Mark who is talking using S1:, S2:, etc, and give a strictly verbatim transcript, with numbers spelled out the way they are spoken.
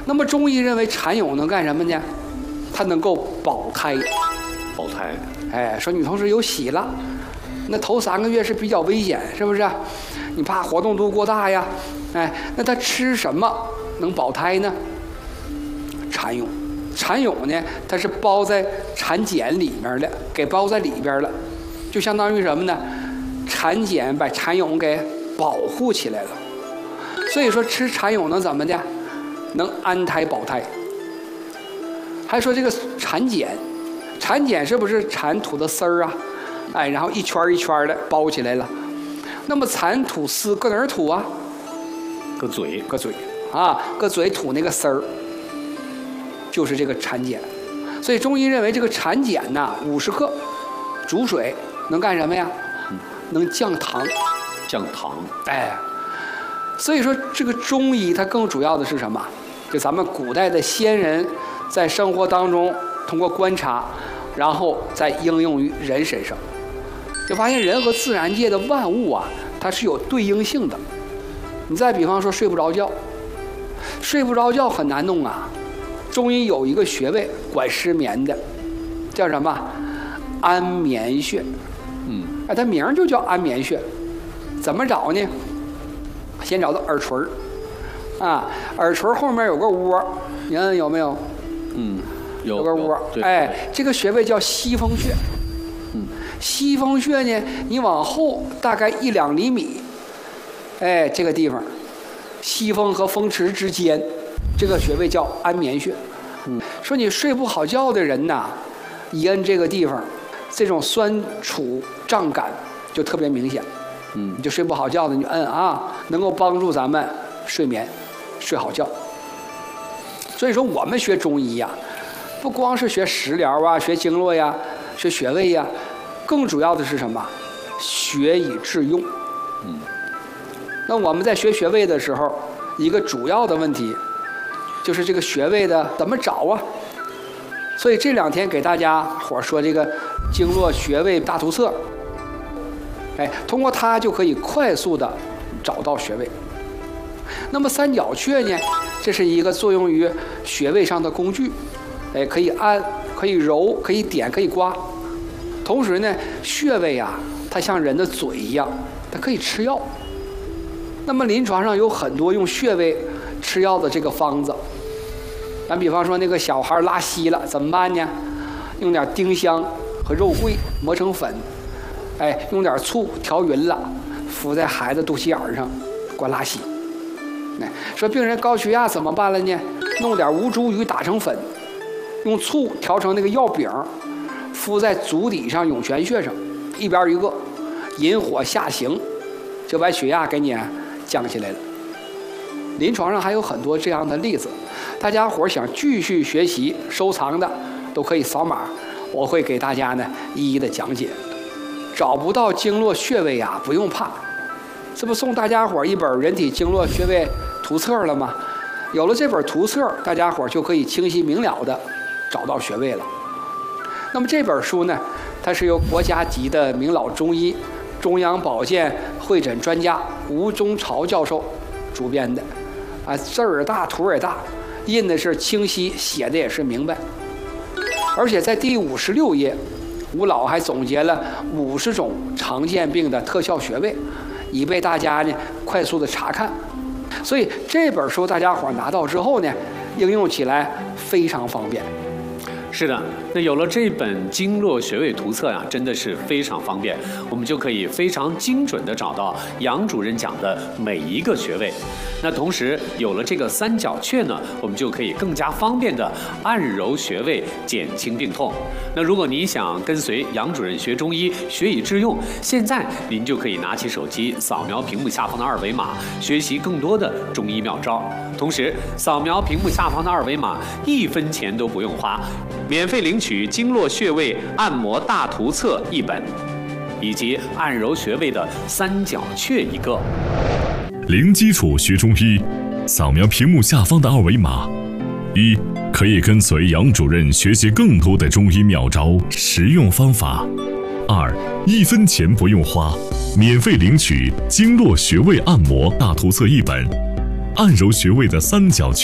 S1: 那么中医认为蚕蛹能干什么呢？它能够保胎。
S2: 保胎。
S1: 哎，说女同志有喜了，那头三个月是比较危险，是不是？你怕活动度过大呀？哎，那她吃什么能保胎呢？蚕蛹。蚕蛹呢，它是包在蚕茧里面的，给包在里边了，就相当于什么呢？蚕茧把蚕蛹给保护起来了。所以说吃蚕蛹能怎么的？能安胎保胎。还说这个蚕茧，蚕茧是不是蚕吐的丝儿啊？哎，然后一圈一圈的包起来了。那么蚕吐丝搁哪儿吐啊？
S2: 搁嘴，
S1: 搁嘴啊，搁嘴吐那个丝儿，就是这个蚕茧。所以中医认为这个蚕茧呐，五十克煮水能干什么呀？能降糖。
S2: 降糖。
S1: 哎，所以说这个中医它更主要的是什么？就咱们古代的先人在生活当中通过观察，然后再应用于人身上，就发现人和自然界的万物啊，它是有对应性的。你再比方说睡不着觉，睡不着觉很难弄啊。中医有一个穴位管失眠的，叫什么？安眠穴。
S2: 嗯，
S1: 哎，它名就叫安眠穴。怎么找呢？先找到耳垂儿，啊，耳垂后面有个窝，你看有没有？
S2: 嗯，有
S1: 有个窝。哎，这个穴位叫西风穴。
S2: 嗯，
S1: 西风穴呢，你往后大概一两厘米，哎，这个地方，西风和风池之间，这个穴位叫安眠穴。
S2: 嗯，
S1: 说你睡不好觉的人呐，一摁这个地方，这种酸楚胀感就特别明显。
S2: 嗯，
S1: 你就睡不好觉的，你就摁啊，能够帮助咱们睡眠，睡好觉。所以说，我们学中医呀，不光是学食疗啊，学经络呀，学穴位呀，更主要的是什么？学以致用。
S2: 嗯，
S1: 那我们在学穴位的时候，一个主要的问题就是这个穴位的怎么找啊？所以这两天给大家伙说这个经络穴位大图册。哎，通过它就可以快速的找到穴位。那么三角穴呢，这是一个作用于穴位上的工具，哎，可以按，可以揉，可以点，可以刮。同时呢，穴位啊，它像人的嘴一样，它可以吃药。那么临床上有很多用穴位吃药的这个方子。咱比方说那个小孩拉稀了怎么办呢？用点丁香和肉桂磨成粉。哎，用点醋调匀了，敷在孩子肚脐眼上，管拉稀。哎，说病人高血压怎么办了呢？弄点吴茱萸打成粉，用醋调成那个药饼，敷在足底上涌泉穴上，一边一个，引火下行，就把血压给你降下来了。临床上还有很多这样的例子，大家伙想继续学习收藏的，都可以扫码，我会给大家呢一一的讲解。找不到经络穴位呀、啊，不用怕，这不送大家伙一本《人体经络穴位图册》了吗？有了这本图册，大家伙就可以清晰明了的找到穴位了。那么这本书呢，它是由国家级的名老中医、中央保健会诊专家吴中朝教授主编的，啊，字儿大，图也大，印的是清晰，写的也是明白。而且在第五十六页。吴老还总结了五十种常见病的特效穴位，以备大家呢快速的查看。所以这本书大家伙拿到之后呢，应用起来非常方便。
S2: 是的，那有了这本经络穴位图册呀、啊，真的是非常方便，我们就可以非常精准的找到杨主任讲的每一个穴位。那同时有了这个三角穴呢，我们就可以更加方便的按揉穴位，减轻病痛。那如果您想跟随杨主任学中医，学以致用，现在您就可以拿起手机扫描屏幕下方的二维码，学习更多的中医妙招。同时扫描屏幕下方的二维码，一分钱都不用花，免费领取经络穴位按摩大图册一本，以及按揉穴位的三角穴一个。
S3: 零基础学中医，扫描屏幕下方的二维码。一，可以跟随杨主任学习更多的中医妙招、实用方法。二，一分钱不用花，免费领取经络穴位按摩大图册一本，按揉穴位的三角穴。